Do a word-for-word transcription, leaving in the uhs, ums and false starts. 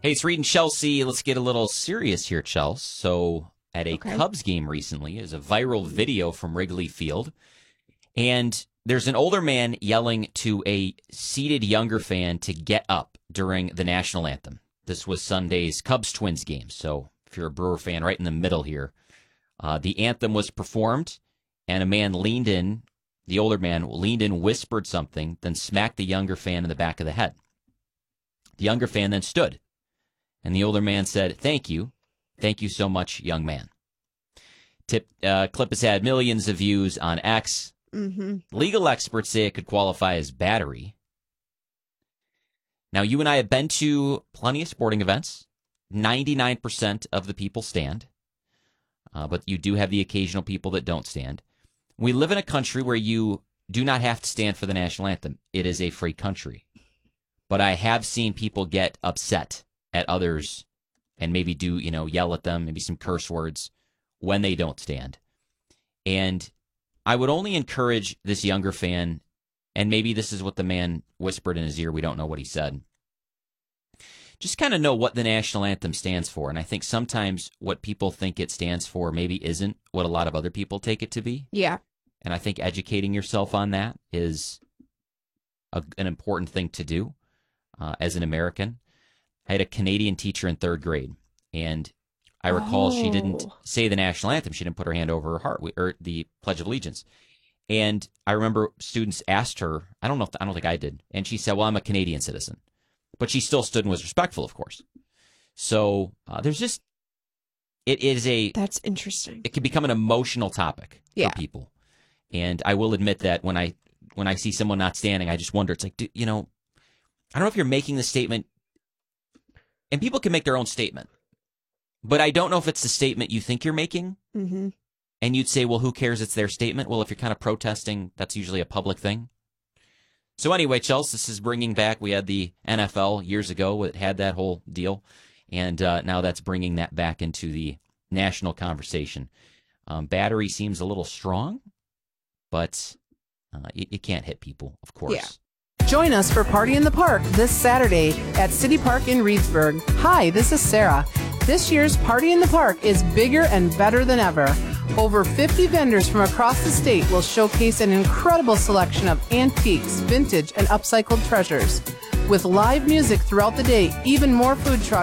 Hey, it's Reed and Chelsea. Let's get a little serious here, Chelsea. So at a Okay. Cubs game recently, is a viral video from Wrigley Field. And there's an older man yelling to a seated younger fan to get up during the national anthem. This was Sunday's Cubs-Twins game. So if you're a Brewer fan, right in the middle here. Uh, the anthem was performed, and a man leaned in, the older man leaned in, whispered something, then smacked the younger fan in the back of the head. The younger fan then stood, and the older man said, "Thank you. Thank you so much, young man." Tip, uh, clip has had millions of views on X. Mm-hmm. Legal experts say it could qualify as battery. Now, you and I have been to plenty of sporting events. ninety-nine percent of the people stand. Uh, but you do have the occasional people that don't stand. We live in a country where you do not have to stand for the national anthem. It is a free country. But I have seen people get upset at others and maybe do, you know, yell at them, maybe some curse words when they don't stand. And I would only encourage this younger fan, and maybe this is what the man whispered in his ear, we don't know what he said, just kind of know what the national anthem stands for. And I think sometimes what people think it stands for maybe isn't what a lot of other people take it to be. Yeah. And I think educating yourself on that is a, an important thing to do uh, as an American. I had a Canadian teacher in third grade, and I recall she didn't Oh. say the national anthem. She didn't put her hand over her heart, or the Pledge of Allegiance. And I remember students asked her, I don't know, if, I don't think I did, and she said, "Well, I'm a Canadian citizen." But she still stood and was respectful, of course. So uh, there's just, it is a, That's interesting. it can become an emotional topic Yeah. for people. And I will admit that when I when I see someone not standing, I just wonder, it's like, do, you know, I don't know if you're making the statement, and people can make their own statement, but I don't know if it's the statement you think you're making. Mm-hmm. And you'd say, well, who cares? It's their statement. Well, if you're kind of protesting, that's usually a public thing. So anyway, Chelsea, this is bringing back, we had the N F L years ago. It had that whole deal. And uh, now that's bringing that back into the national conversation. Um, battery seems a little strong, but uh, you, you can't hit people, of course. Yeah. Join us for Party in the Park this Saturday at City Park in Reedsburg. Hi, this is Sarah. This year's Party in the Park is bigger and better than ever. Over fifty vendors from across the state will showcase an incredible selection of antiques, vintage, and upcycled treasures. With live music throughout the day, even more food trucks